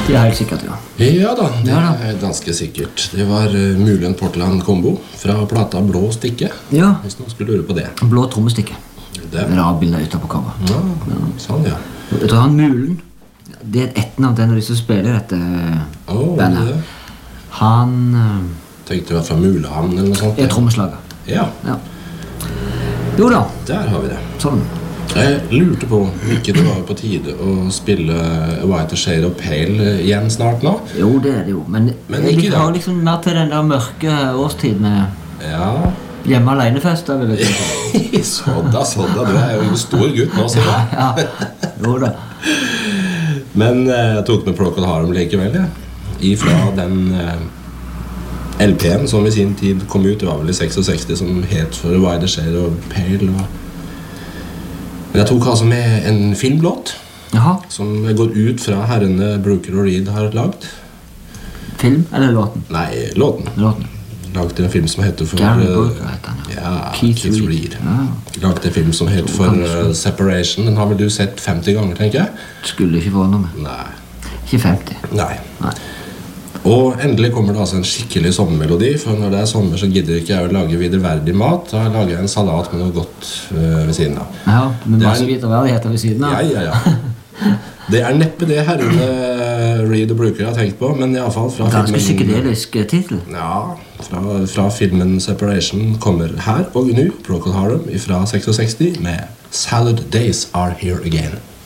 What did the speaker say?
Det er helt sikkert, ja. Ja da, det er ganske sikkert. Det var Mulen Portland Combo fra plata Blå Stikke. Ja. Hvis noen skulle lure på det. Blå trommestikke. Det Det er bildet ute på cover. Ja, sånn ja. Jeg tror han Mulen, det er et etternavn til en av de som spiller dette bandet. Det. Han Tenkte du var fra Mulehamn eller noe sånt? er trommeslager. Ja, Ja. Jo da, der har vi det. sånn. Jeg lurte på om ikke det var på tide å spille White Shade of Pale igjen snart nå. Jo, det er det jo. Men ikke jeg da. har liksom mer til den der mørke årstid med Ja, hjemme alene-fester, vil jeg si. sådda, du er jo en stor gutt nå, sier jeg. Ja, jo da. Men jeg tok med Procol Harum likevel, ja. Ifra den LP-en som i sin tid kom ut, det var vel i 66, som het for White Shade of Pale. Men jeg tok altså med en filmlåt Jaha, som går ut fra herrene Brooker og Reed har lagd. film eller låten? Nei, låten. Låten. Lagde en film som heter for Gary Brooker heter han, ja, Keith Keith Reed. Reed. Ja. Lagde en film som heter for Separation. Den har vel du sett 50 ganger, tenker jeg? Skulle ikke forundre meg. Nei. Ikke 50. Nei. Nei. Og endelig kommer det altså en skikkelig sommermelodi. For når det er sommer så gidder ikke jeg å lage videreverdig mat. Da lager jeg en salat med noe godt ved siden av. Ja, med Det er masse en- viterverdigheter ved siden av. Ja. Det er neppe det herrene Reed og Brooker har tenkt på, men i alle fall fra Ganske filmen... psykedelisk titel. Ja, fra filmen Separation kommer her og nå Procol Harum fra 66 med Salad Days Are Here Again.